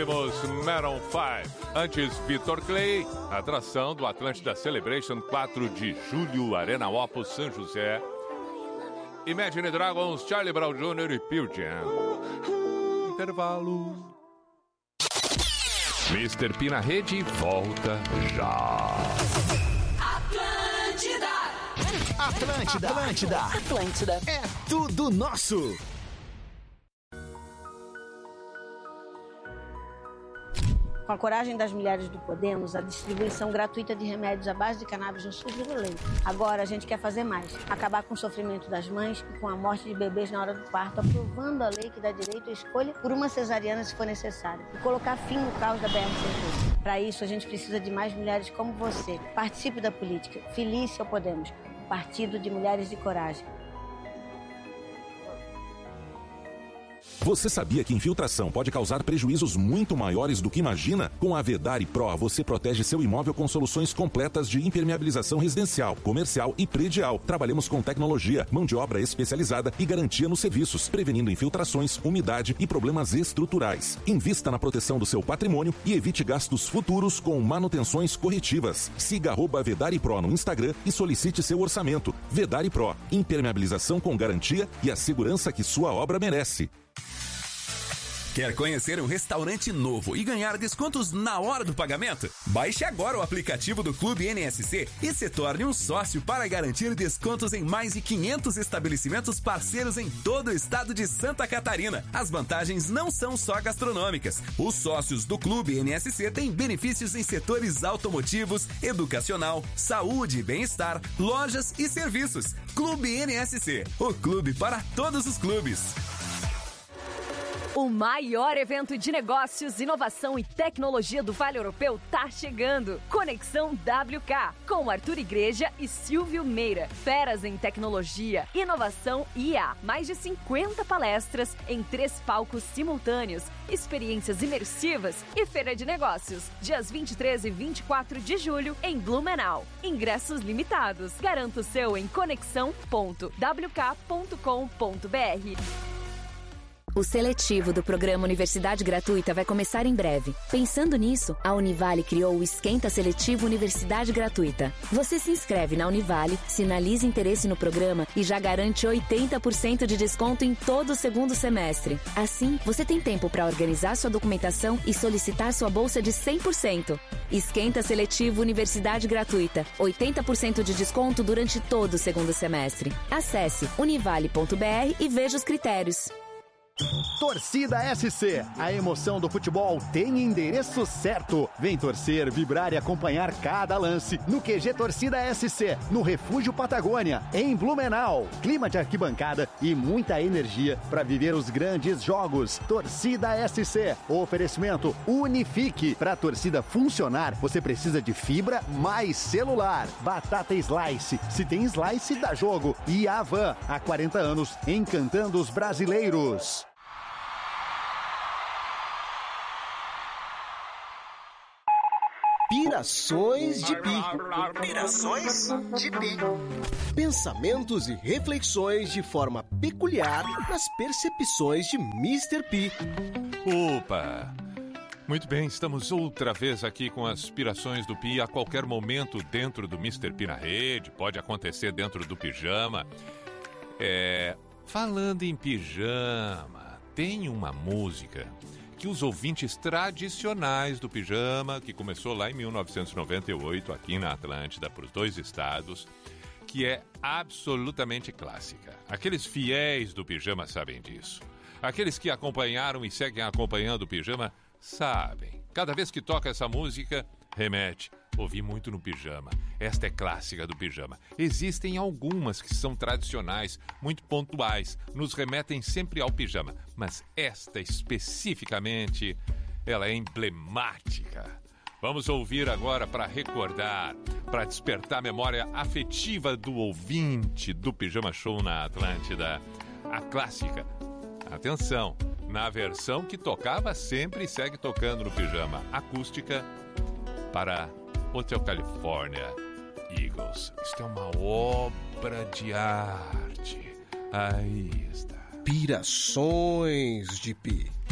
ouvimos Maroon 5. Antes, Vitor Clay, atração do Atlântida Celebration, 4 de julho, Arena Opus, São José. Imagine Dragons, Charlie Brown Jr. e Pearl Jam. Intervalo. Mr. P na rede, volta já. Atlântida. É tudo nosso. Com a coragem das mulheres do Podemos, a distribuição gratuita de remédios à base de cannabis não surgiu do leite. Agora a gente quer fazer mais. Acabar com o sofrimento das mães e com a morte de bebês na hora do parto, aprovando a lei que dá direito à escolha por uma cesariana se for necessário. E colocar fim no caos da BR-102. Para isso, a gente precisa de mais mulheres como você. Participe da política. Filie-se ao Podemos. Partido de Mulheres de Coragem. Você sabia que infiltração pode causar prejuízos muito maiores do que imagina? Com a Vedari Pro, você protege seu imóvel com soluções completas de impermeabilização residencial, comercial e predial. Trabalhamos com tecnologia, mão de obra especializada e garantia nos serviços, prevenindo infiltrações, umidade e problemas estruturais. Invista na proteção do seu patrimônio e evite gastos futuros com manutenções corretivas. Siga @Vedari Pro no Instagram e solicite seu orçamento. Vedari Pro, impermeabilização com garantia e a segurança que sua obra merece. Quer conhecer um restaurante novo e ganhar descontos na hora do pagamento? Baixe agora o aplicativo do Clube NSC e se torne um sócio para garantir descontos em mais de 500 estabelecimentos parceiros em todo o estado de Santa Catarina. As vantagens não são só gastronômicas. Os sócios do Clube NSC têm benefícios em setores automotivos, educacional, saúde e bem-estar, lojas e serviços. Clube NSC, o clube para todos os clubes. O maior evento de negócios, inovação e tecnologia do Vale Europeu tá chegando. Conexão WK, com Arthur Igreja e Silvio Meira. Feras em tecnologia, inovação e IA. Mais de 50 palestras em 3 palcos simultâneos, experiências imersivas e feira de negócios. Dias 23 e 24 de julho em Blumenau. Ingressos limitados. Garanta o seu em conexão.wk.com.br. O seletivo do programa Universidade Gratuita vai começar em breve. Pensando nisso, a Univale criou o Esquenta Seletivo Universidade Gratuita. Você se inscreve na Univale, sinaliza interesse no programa e já garante 80% de desconto em todo o segundo semestre. Assim, você tem tempo para organizar sua documentação e solicitar sua bolsa de 100%. Esquenta Seletivo Universidade Gratuita. 80% de desconto durante todo o segundo semestre. Acesse univale.br e veja os critérios. Torcida SC, a emoção do futebol tem endereço certo. Vem torcer, vibrar e acompanhar cada lance no QG Torcida SC, no Refúgio Patagônia, em Blumenau. Clima de arquibancada e muita energia para viver os grandes jogos. Torcida SC, oferecimento Unifique. Para a torcida funcionar, você precisa de fibra mais celular. Batata Slice, se tem slice, dá jogo. E a Havan, há 40 anos, encantando os brasileiros. Pirações de Pi. Pirações de Pi. Pensamentos e reflexões de forma peculiar nas percepções de Mr. P. Opa! Muito bem, estamos outra vez aqui com as Pirações do Pi a qualquer momento dentro do Mr. P na rede, pode acontecer dentro do pijama. Falando em pijama, tem uma música que os ouvintes tradicionais do pijama, que começou lá em 1998 aqui na Atlântida, para os 2 estados, que é absolutamente clássica. Aqueles fiéis do pijama sabem disso. Aqueles que acompanharam e seguem acompanhando o pijama sabem. Cada vez que toca essa música, remete. Ouvi muito no pijama. Esta é clássica do pijama. Existem algumas que são tradicionais, muito pontuais, nos remetem sempre ao pijama. Mas esta especificamente, ela é emblemática. Vamos ouvir agora para recordar, para despertar a memória afetiva do ouvinte do Pijama Show na Atlântida. A clássica. Atenção, na versão que tocava sempre e segue tocando no pijama. Acústica para Hotel California Eagles. Isto é uma obra de arte. Aí está. Pirações de Pi.